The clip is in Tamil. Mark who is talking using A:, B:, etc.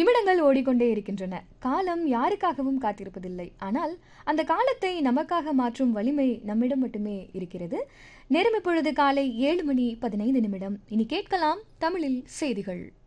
A: நிமிடங்கள் ஓடிக்கொண்டே இருக்கின்றன. காலம் யாருக்காகவும் காத்திருப்பதில்லை. ஆனால் அந்த காலத்தை நமக்காக மாற்றும் வலிமை நம்மிடம் மட்டுமே இருக்கிறது. நேரம் இப்பொழுது காலை 7 மணி 15 நிமிடம். இனி கேட்கலாம் தமிழில் செய்திகள்.